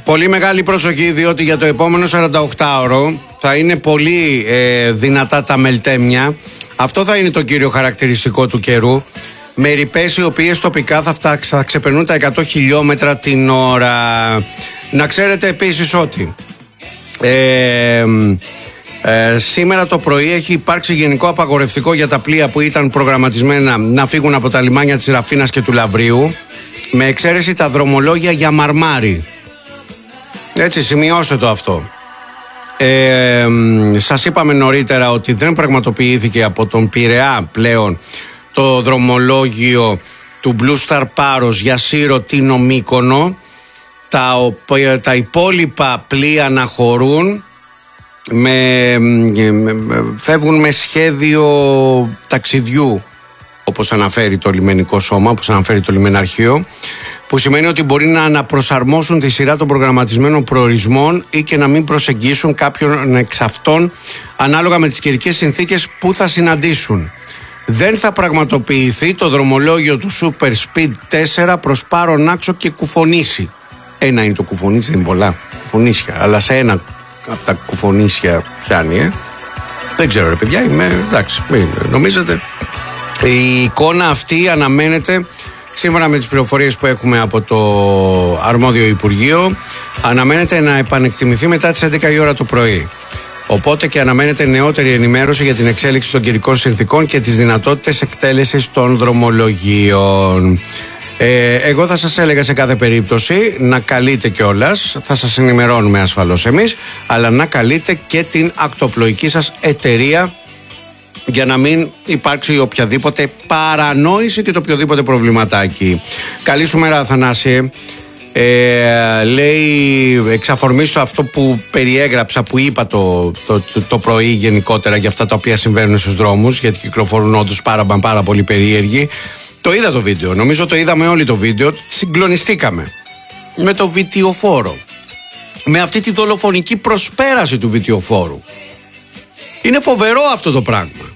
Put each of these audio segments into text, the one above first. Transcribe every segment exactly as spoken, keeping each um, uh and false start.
Πολύ μεγάλη προσοχή, διότι για το επόμενο σαρανταοκτάωρο θα είναι πολύ ε, δυνατά τα μελτέμια. Αυτό θα είναι το κύριο χαρακτηριστικό του καιρού. Με ρηπές οι οποίες τοπικά θα, φτά, θα ξεπερνούν τα εκατό χιλιόμετρα την ώρα. Να ξέρετε επίσης ότι ε, ε, σήμερα το πρωί έχει υπάρξει γενικό απαγορευτικό για τα πλοία που ήταν προγραμματισμένα να φύγουν από τα λιμάνια της Ραφίνας και του Λαβρίου, με εξαίρεση τα δρομολόγια για Μαρμάρι. Έτσι, σημειώστε το αυτό. Ε, σας είπαμε νωρίτερα ότι δεν πραγματοποιήθηκε από τον Πειραιά πλέον το δρομολόγιο του Blue Star Paros για Σύρο, Τίνο, Μύκονο. Τα, τα υπόλοιπα πλοία αναχωρούν, με, με, φεύγουν με σχέδιο ταξιδιού, όπως αναφέρει το λιμενικό σώμα, όπως αναφέρει το λιμεναρχείο, που σημαίνει ότι μπορεί να αναπροσαρμόσουν τη σειρά των προγραμματισμένων προορισμών ή και να μην προσεγγίσουν κάποιον εξ αυτών ανάλογα με τις καιρικές συνθήκες που θα συναντήσουν. Δεν θα πραγματοποιηθεί το δρομολόγιο του Super Speed τέσσερα προς Πάρο, Νάξο και Κουφονήσι. Ένα είναι το Κουφονήσι, δεν είναι πολλά κουφονίσια, αλλά σε ένα από τα κουφονίσια πιάνει, ε. Δεν ξέρω ρε παιδιά, είμαι εντάξει, μην νομίζετε. Η εικόνα αυτή αναμένεται, σύμφωνα με τις πληροφορίες που έχουμε από το αρμόδιο Υπουργείο, αναμένεται να επανεκτιμηθεί μετά τις έντεκα η ώρα το πρωί. Οπότε και αναμένεται νεότερη ενημέρωση για την εξέλιξη των καιρικών συνθηκών και τις δυνατότητες εκτέλεσης των δρομολογίων. Ε, εγώ θα σας έλεγα σε κάθε περίπτωση να καλείτε κιόλας, θα σας ενημερώνουμε ασφαλώς εμείς, αλλά να καλείτε και την ακτοπλοϊκή σας εταιρεία για να μην υπάρξει οποιαδήποτε παρανόηση και το οποιοδήποτε προβληματάκι. Καλή σου μέρα, Αθανάσιε. Ε, λέει εξαφορμίστο αυτό που περιέγραψα, που είπα το, το, το, το πρωί γενικότερα για αυτά τα οποία συμβαίνουν στους δρόμους, γιατί κυκλοφορούν όντως πάρα, πάρα πολύ περίεργοι. Το είδα το βίντεο, νομίζω το είδαμε όλοι το βίντεο, συγκλονιστήκαμε με το βιτιοφόρο, με αυτή τη δολοφονική προσπέραση του βιτιοφόρου. Είναι φοβερό αυτό το πράγμα.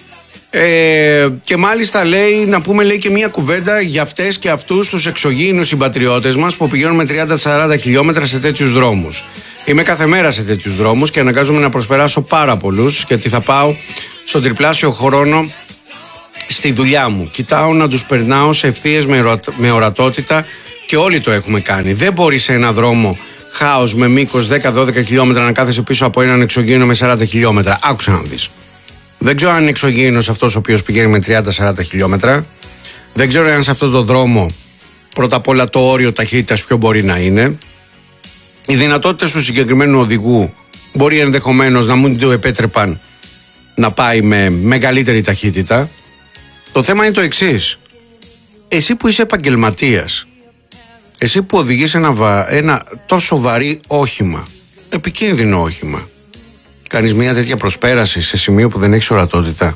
Ε, και μάλιστα λέει, να πούμε λέει και μια κουβέντα για αυτές και αυτούς τους εξωγήινους συμπατριώτες μας που πηγαίνουν με τριάντα με σαράντα χιλιόμετρα σε τέτοιους δρόμους. Είμαι κάθε μέρα σε τέτοιους δρόμους και αναγκάζομαι να προσπεράσω πάρα πολλούς, γιατί θα πάω στον τριπλάσιο χρόνο στη δουλειά μου. Κοιτάω να τους περνάω σε ευθείες με, ορα, με ορατότητα, και όλοι το έχουμε κάνει. Δεν μπορεί σε ένα δρόμο χάος με μήκος δέκα με δώδεκα χιλιόμετρα να κάθεσαι πίσω από έναν εξωγήινο με σαράντα χιλιόμετρα. Άκουσα να δεις. Δεν ξέρω αν είναι εξωγήινος αυτός ο οποίος πηγαίνει με τριάντα με σαράντα χιλιόμετρα. Δεν ξέρω αν σε αυτό το δρόμο πρώτα απ' όλα το όριο ταχύτητας ποιο μπορεί να είναι. Οι δυνατότητες του συγκεκριμένου οδηγού μπορεί ενδεχομένως να μην του επέτρεπαν να πάει με μεγαλύτερη ταχύτητα. Το θέμα είναι το εξής. Εσύ που είσαι επαγγελματίας, εσύ που οδηγείς ένα, βα... ένα τόσο βαρύ όχημα, επικίνδυνο όχημα, κάνεις μια τέτοια προσπέραση σε σημείο που δεν έχεις ορατότητα.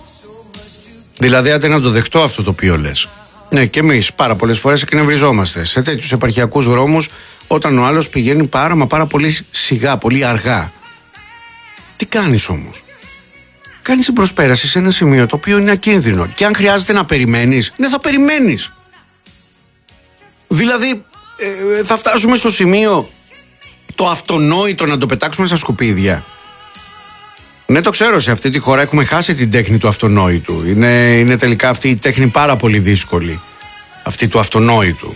Δηλαδή, άντε να το δεχτώ αυτό το οποίο λες. Ναι, και εμείς πάρα πολλές φορές εκνευριζόμαστε σε τέτοιους επαρχιακούς δρόμους, όταν ο άλλος πηγαίνει πάρα μα πάρα πολύ σιγά, πολύ αργά. Τι κάνεις όμως? Κάνεις την προσπέραση σε ένα σημείο το οποίο είναι ακίνδυνο. Και αν χρειάζεται να περιμένεις, ναι, θα περιμένεις. Δηλαδή, ε, θα φτάσουμε στο σημείο το αυτονόητο να το πετάξουμε στα σκουπίδια. Ναι, το ξέρω, σε αυτή τη χώρα έχουμε χάσει την τέχνη του αυτονόητου. Είναι, είναι τελικά αυτή η τέχνη πάρα πολύ δύσκολη. Αυτή του αυτονόητου.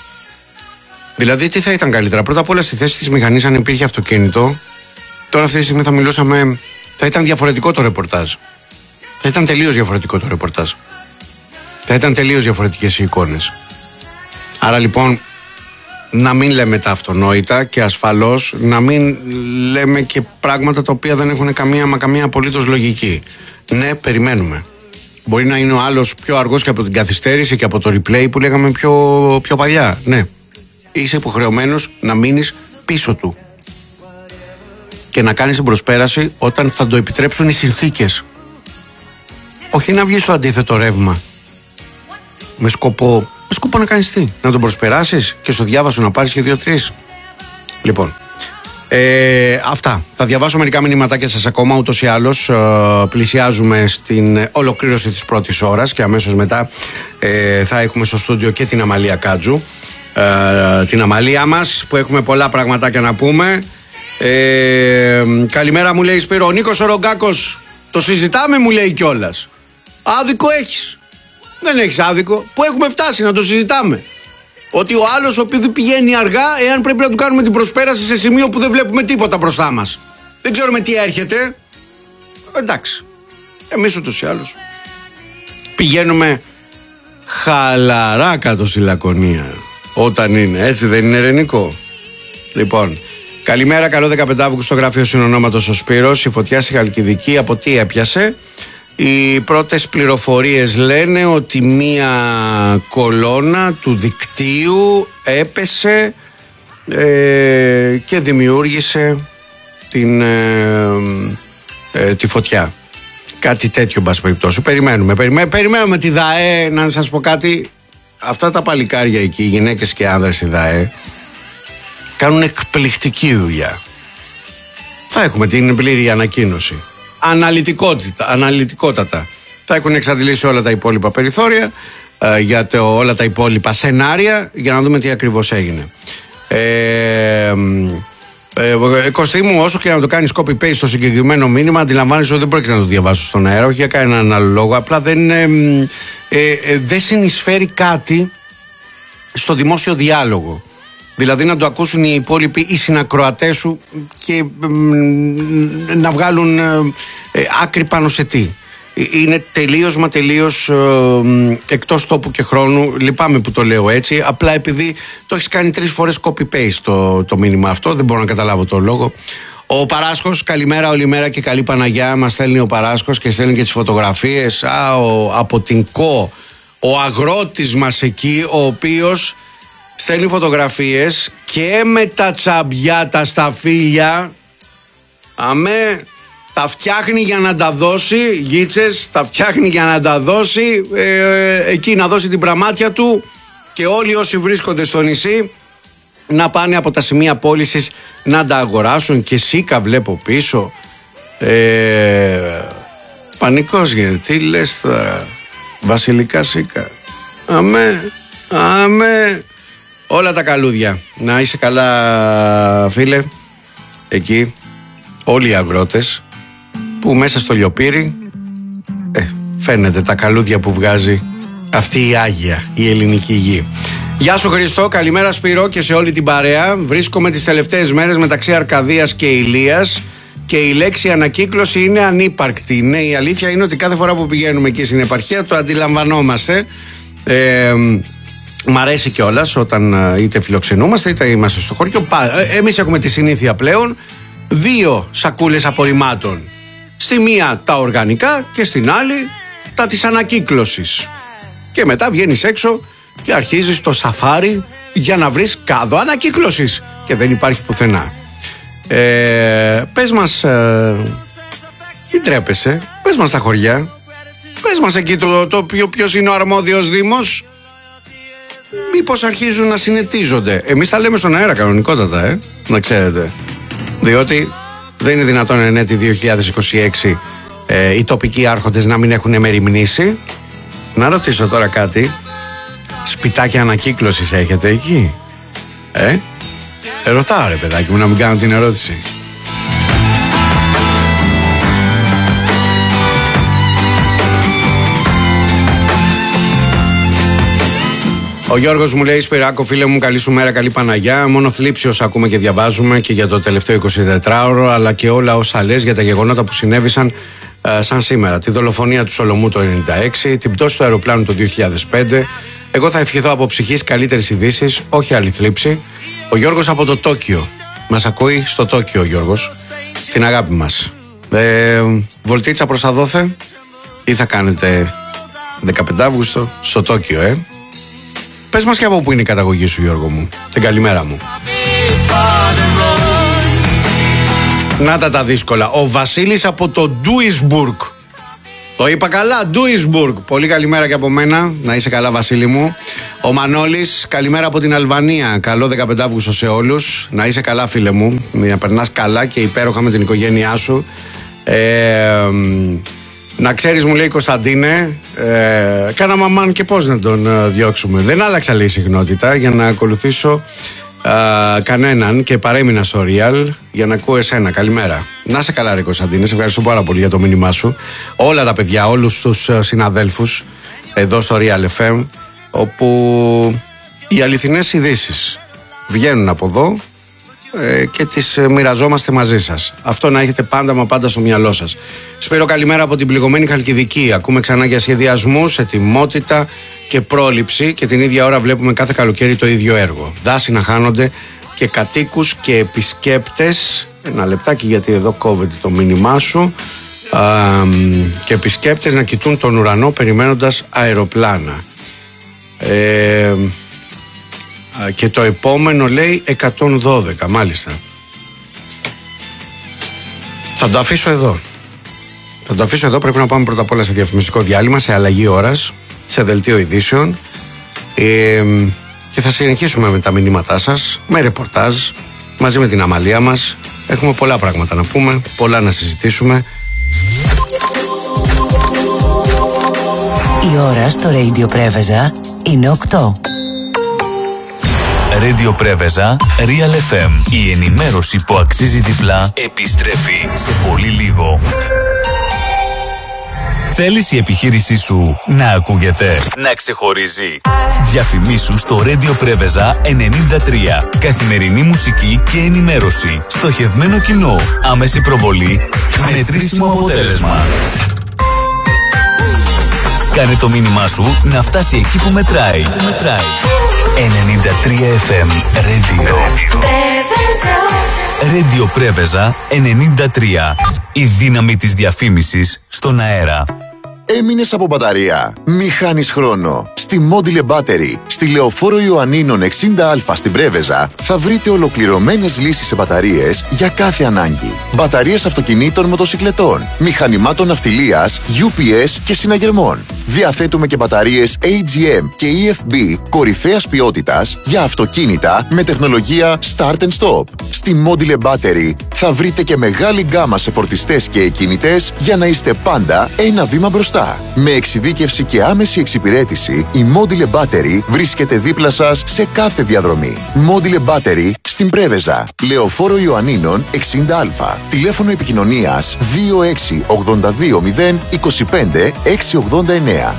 Δηλαδή, τι θα ήταν καλύτερα? Πρώτα απ' όλα, στη θέση της μηχανής, αν υπήρχε αυτοκίνητο, τώρα αυτή τη στιγμή θα μιλούσαμε, θα ήταν διαφορετικό το ρεπορτάζ. Θα ήταν τελείως διαφορετικό το ρεπορτάζ. Θα ήταν τελείως διαφορετικές οι εικόνες. Άρα λοιπόν, να μην λέμε τα αυτονόητα και ασφαλώς να μην λέμε και πράγματα τα οποία δεν έχουν καμία μα καμία απολύτως λογική. Ναι, περιμένουμε. Μπορεί να είναι ο άλλος πιο αργός και από την καθυστέρηση και από το replay που λέγαμε πιο, πιο παλιά. Ναι. Είσαι υποχρεωμένος να μείνεις πίσω του και να κάνεις την προσπέραση όταν θα το επιτρέψουν οι συνθήκες. Όχι να βγεις στο αντίθετο ρεύμα με σκοπό, με σκοπό να κάνεις τι? Να τον προσπεράσεις και στο διάβασο να πάρεις και δύο-τρεις. Λοιπόν, ε, αυτά. Θα διαβάσω μερικά μηνυματάκια σας ακόμα. Ούτως ή άλλως ε, πλησιάζουμε στην ολοκλήρωση της πρώτης ώρας και αμέσως μετά ε, θα έχουμε στο στούντιο και την Αμαλία Κάτζου. ε, την αμαλία μας, που έχουμε πολλά πραγματάκια να πούμε. Ε, καλημέρα, μου λέει Σπύρο. Ο Νίκος ο Ρογκάκος, το συζητάμε, μου λέει κιόλας. Άδικο έχεις. Δεν έχεις άδικο. Πού έχουμε φτάσει να το συζητάμε? Ότι ο άλλος, ο οποίος πηγαίνει αργά, εάν πρέπει να του κάνουμε την προσπέραση σε σημείο που δεν βλέπουμε τίποτα μπροστά μας. Δεν ξέρουμε τι έρχεται. Εντάξει. Εμείς ούτως ή άλλως πηγαίνουμε χαλαρά κάτω στη Λακωνία. Όταν είναι, έτσι δεν είναι, Ρενικό? Λοιπόν, καλημέρα, καλό δεκαπέντε Αυγούστου, στο γραφείο συνονόματος ο Σπύρος. Η φωτιά στη Χαλκιδική από τι έπιασε? Οι πρώτες πληροφορίες λένε ότι μία κολόνα του δικτύου έπεσε ε, και δημιούργησε την, ε, ε, τη φωτιά. Κάτι τέτοιο, μπας περιπτώσει. Περιμένουμε, περιμένουμε, περιμένουμε τη ΔΑΕ. Να σας πω κάτι, αυτά τα παλικάρια εκεί, οι γυναίκες και άνδρες στη ΔΑΕ, κάνουν εκπληκτική δουλειά. Θα έχουμε την πλήρη ανακοίνωση. Αναλυτικότητα, αναλυτικότατα. Θα έχουν εξαντλήσει όλα τα υπόλοιπα περιθώρια, ε, για το, όλα τα υπόλοιπα σενάρια, για να δούμε τι ακριβώς έγινε. Ε, ε, Κωστή μου, όσο και να το κάνεις copy-paste στο συγκεκριμένο μήνυμα, αντιλαμβάνεσαι ότι δεν πρόκειται να το διαβάσω στον αέρα, όχι για κανέναν άλλο λόγο. Απλά δεν, ε, ε, ε, δεν συνεισφέρει κάτι στο δημόσιο διάλογο. Δηλαδή να το ακούσουν οι υπόλοιποι, οι συνακροατές σου, και ε, να βγάλουν ε, ε, άκρη πάνω σε τι. Είναι τελείως μα τελείως ε, εκτός τόπου και χρόνου. Λυπάμαι που το λέω έτσι. Απλά επειδή το έχεις κάνει τρεις φορές copy-paste το, το μήνυμα αυτό, δεν μπορώ να καταλάβω το λόγο. Ο Παράσχος, καλημέρα όλη μέρα και καλή Παναγιά. Μας στέλνει ο Παράσχος και στέλνει και τις φωτογραφίες. Α, ο, από την ΚΟ, ο αγρότης μας εκεί, ο οποίος στέλνει φωτογραφίες και με τα τσαμπιά, τα σταφύλια. Αμέ, τα φτιάχνει για να τα δώσει, γίτσες, τα φτιάχνει για να τα δώσει, ε, εκεί να δώσει την πραμάτια του, και όλοι όσοι βρίσκονται στο νησί να πάνε από τα σημεία πώλησης να τα αγοράσουν. Και σίκα βλέπω πίσω. Ε, πανικός γίνεται. Τι λες τώρα? Βασιλικά σίκα. Αμέ, αμέ. Όλα τα καλούδια. Να είσαι καλά, φίλε. Εκεί όλοι οι αγρότες που μέσα στο λιοπύρι ε, φαίνεται τα καλούδια που βγάζει αυτή η Άγια, η ελληνική γη. Γεια σου Χριστό, καλημέρα Σπύρο και σε όλη την παρέα. Βρίσκομαι τις τελευταίες μέρες μεταξύ Αρκαδίας και Ηλίας και η λέξη ανακύκλωση είναι ανύπαρκτη. Ναι, η αλήθεια είναι ότι κάθε φορά που πηγαίνουμε εκεί στην επαρχία το αντιλαμβανόμαστε. Ε, Μ' αρέσει κιόλας όταν είτε φιλοξενούμαστε είτε είμαστε στο χωριό. Εμείς έχουμε τη συνήθεια πλέον δύο σακούλες απορριμμάτων. Στη μία τα οργανικά και στην άλλη τα της ανακύκλωσης. Και μετά βγαίνεις έξω και αρχίζεις το σαφάρι για να βρεις κάδο ανακύκλωσης. Και δεν υπάρχει πουθενά. Ε, πες μας, ε, μην τρέπεσαι, πες μας τα χωριά. Πες μας εκεί το, το, το ποιος είναι ο αρμόδιος δήμος. Μήπως αρχίζουν να συνετίζονται. Εμείς τα λέμε στον αέρα κανονικότατα, ε, να ξέρετε. Διότι δεν είναι δυνατόν εν έτη δύο χιλιάδες είκοσι έξι ε, οι τοπικοί άρχοντες να μην έχουν μεριμνήσει. Να ρωτήσω τώρα κάτι. Σπιτάκια ανακύκλωσης έχετε εκεί? Ε, ε ρωτάω ρε παιδάκι μου, να μην κάνω την ερώτηση. Ο Γιώργος μου λέει: Σπυράκο, φίλε μου, καλή σου μέρα, καλή Παναγιά. Μόνο θλίψη όσα ακούμε και διαβάζουμε και για το τελευταίο εικοσιτετράωρο, αλλά και όλα όσα λες για τα γεγονότα που συνέβησαν ε, σαν σήμερα. Τη δολοφονία του Σολομού το ενενήντα έξι, την πτώση του αεροπλάνου το δύο χιλιάδες πέντε. Εγώ θα ευχηθώ από ψυχής καλύτερες ειδήσεις, όχι άλλη θλίψη. Ο Γιώργος από το Τόκιο. Μας ακούει στο Τόκιο ο Γιώργος. Την αγάπη μας. Ε, βολτίτσα προς τα δόθε, ή θα κάνετε δεκαπέντε Αυγούστου στο Τόκιο, ε? Πες μας και από πού είναι η καταγωγή σου, Γιώργο μου. Την καλημέρα μου. Να τα τα δύσκολα. Ο Βασίλης από το Ντούισμπουργκ. Το είπα καλά, Ντούισμπουργκ. Πολύ καλημέρα και από μένα. Να είσαι καλά, Βασίλη μου. Ο Μανώλης, καλημέρα από την Αλβανία. Καλό δεκαπέντε Αυγούστου σε όλους. Να είσαι καλά, φίλε μου. Να περνάς καλά και υπέροχα με την οικογένειά σου. Ε, Να ξέρεις, μου λέει Κωνσταντίνε, ε, κάνα μαμάν και πώς να τον ε, διώξουμε. Δεν άλλαξα, λέει, συχνότητα για να ακολουθήσω ε, κανέναν και παρέμεινα στο Real για να ακούω εσένα. Καλημέρα. Να σε καλά, ρε Κωνσταντίνε, σε ευχαριστώ πάρα πολύ για το μήνυμά σου. Όλα τα παιδιά, όλους τους ε, συναδέλφους εδώ στο Real εφ εμ, όπου οι αληθινές ειδήσεις βγαίνουν από εδώ και τις μοιραζόμαστε μαζί σας. Αυτό να έχετε πάντα μα πάντα στο μυαλό σας. Σπύρο, καλημέρα από την πληγωμένη Χαλκιδική. Ακούμε ξανά για σχεδιασμούς, ετοιμότητα και πρόληψη και την ίδια ώρα βλέπουμε κάθε καλοκαίρι το ίδιο έργο. Δάση να χάνονται και κατοίκους και επισκέπτες. Ένα λεπτάκι, γιατί εδώ κόβεται το μήνυμά σου. Α, και επισκέπτες να κοιτούν τον ουρανό περιμένοντας αεροπλάνα. Ε... Και το επόμενο, λέει, εκατόν δώδεκα, μάλιστα. Θα το αφήσω εδώ. Θα το αφήσω εδώ, πρέπει να πάμε πρώτα απ' όλα σε διαφημιστικό διάλειμμα, σε αλλαγή ώρας, σε δελτίο ειδήσεων ε, και θα συνεχίσουμε με τα μηνύματά σας, με ρεπορτάζ, μαζί με την Αμαλία μας. Έχουμε πολλά πράγματα να πούμε, πολλά να συζητήσουμε. Η ώρα στο Radio Πρέβεζα είναι οκτώ. Radio Πρέβεζα, Real εφ εμ. Η ενημέρωση που αξίζει διπλά επιστρέφει σε πολύ λίγο. Θέλεις η επιχείρησή σου να ακούγεται, να ξεχωρίζει? Διαφημίσου στο Radio Πρέβεζα ενενήντα τρία. Καθημερινή μουσική και ενημέρωση. Στοχευμένο κοινό. Άμεση προβολή. Μετρήσιμο αποτέλεσμα. Κάνε το μήνυμά σου να φτάσει εκεί που μετράει. Που μετράει. ενενήντα τρία εφ εμ Radio. Radio Πρέβεζα ενενήντα τρία. Η δύναμη της διαφήμισης στον αέρα. Έμεινες από μπαταρία? Μη χάνεις χρόνο. Στη Mobile Battery, στη Λεωφόρο Ιωαννίνων εξήντα α στην Πρέβεζα, θα βρείτε ολοκληρωμένες λύσεις σε μπαταρίες για κάθε ανάγκη. Μπαταρίες αυτοκινήτων, μοτοσικλετών, μηχανημάτων ναυτιλίας, γιου πι ες και συναγερμών. Διαθέτουμε και μπαταρίες έι τζι εμ και ι εφ μπι κορυφαίας ποιότητας για αυτοκίνητα με τεχνολογία Start and Stop. Στη Mobile Battery θα βρείτε και μεγάλη γκάμα σε φορτιστές και εκκινητές για να είστε πάντα ένα βήμα μπροστά. Με εξειδίκευση και άμεση εξυπηρέτηση, η Mobile Battery βρίσκεται δίπλα σας σε κάθε διαδρομή. Mobile Battery στην Πρέβεζα, Λεωφόρο Ιωαννίνων εξήντα α. Τηλέφωνο επικοινωνίας δύο έξι ογδόντα δύο μηδέν είκοσι πέντε εξακόσια ογδόντα εννέα.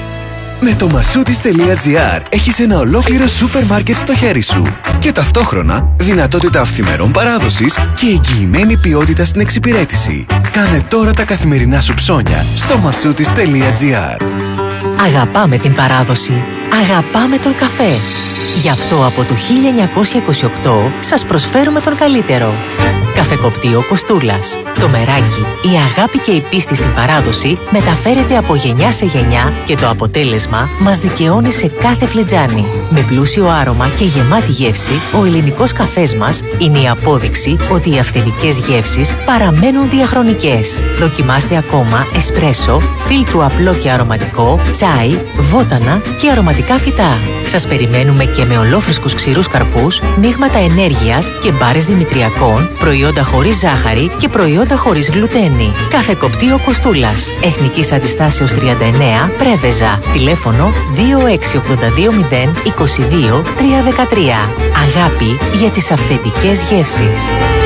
Με το μασούτις τελεία τζι άρ έχεις ένα ολόκληρο σούπερ μάρκετ στο χέρι σου και ταυτόχρονα δυνατότητα αυθημερών παράδοσης και εγγυημένη ποιότητα στην εξυπηρέτηση. Κάνε τώρα τα καθημερινά σου ψώνια στο μασούτις τελεία τζι άρ. Αγαπάμε την παράδοση. Αγαπάμε τον καφέ. Γι' αυτό από το χίλια εννιακόσια είκοσι οκτώ σας προσφέρουμε τον καλύτερο. Καφεκοπτείο Κοστούλας. Το μεράκι, η αγάπη και η πίστη στην παράδοση μεταφέρεται από γενιά σε γενιά και το αποτέλεσμα μας δικαιώνει σε κάθε φλιτζάνι. Με πλούσιο άρωμα και γεμάτη γεύση, ο ελληνικός καφές μας είναι η απόδειξη ότι οι αυθεντικές γεύσεις παραμένουν διαχρονικές. Δοκιμάστε ακόμα εσπρέσο, φίλτρου απλό και αρωματικό, τσάι, βότανα και αρωματικά φυτά. Σας περιμένουμε και με ολόφρυσκους ξηρούς καρπούς, μείγματα ενέργειας και μπάρες δημητριακών, προϊόντα χωρίς ζάχαρη και προϊόντα χωρίς γλουτένη. Καφεκοπτείο Κοστούλας. Εθνικής Αντιστάσεως τριάντα εννέα, Πρέβεζα. Τηλέφωνο δύο έξι ογδόντα δύο μηδέν είκοσι δύο τριακόσια δεκατρία. Αγάπη για τις αυθεντικές γεύσεις.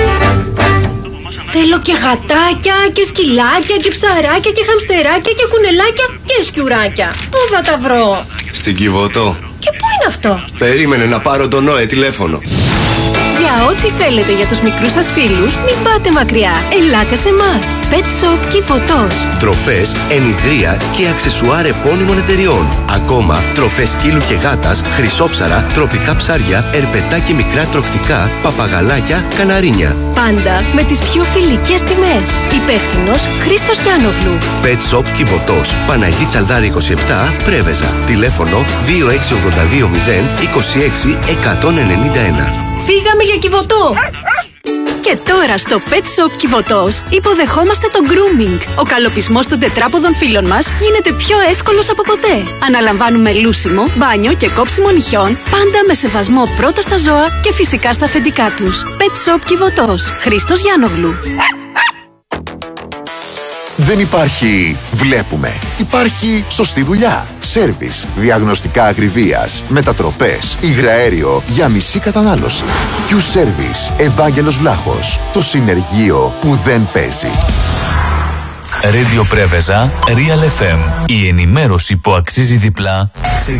Θέλω και γατάκια και σκυλάκια και ψαράκια και χαμστεράκια και κουνελάκια και σκιουράκια. Πού θα τα βρω? Στην Κιβωτό. Και πού είναι αυτό? Περίμενε να πάρω τον ΝΟΕ τηλέφωνο. Για ό,τι θέλετε για τους μικρούς σας φίλους, μην πάτε μακριά. Ελάτε σε εμάς. Pet Shop Κιβωτός. Τροφές, ενιδρία και αξεσουάρ επώνυμων εταιριών. Ακόμα τροφές σκύλου και γάτας, χρυσόψαρα, τροπικά ψάρια, ερπετά και μικρά τροκτικά, παπαγαλάκια, καναρίνια. Πάντα με τις πιο φιλικές τιμές. Υπεύθυνος Χρήστος Γιάννογλου. Pet Shop Κιβωτός. Παναγί Τσαλδάρη είκοσι επτά, Πρέβεζα. Τηλέφωνο δύο έξι ογδόντα δύο μηδέν είκοσι έξι εκατόν ενενήντα ένα. Φύγαμε για Κιβωτό! Και τώρα στο Pet Shop Κιβωτός υποδεχόμαστε το grooming. Ο καλοπισμός των τετράποδων φίλων μας γίνεται πιο εύκολος από ποτέ. Αναλαμβάνουμε λούσιμο, μπάνιο και κόψιμο νυχιών, πάντα με σεβασμό πρώτα στα ζώα και φυσικά στα αφεντικά τους. Pet Shop Κιβωτός. Χρήστος Γιάννογλου. Δεν υπάρχει βλέπουμε. Υπάρχει σωστή δουλειά. Σέρβις, διαγνωστικά ακριβίας, μετατροπές, υγραέριο για μισή κατανάλωση. Q-Service, Ευάγγελος Βλάχος. Το συνεργείο που δεν παίζει. Radio Πρέβεζα, Real εφ εμ. Η ενημέρωση που αξίζει διπλά σε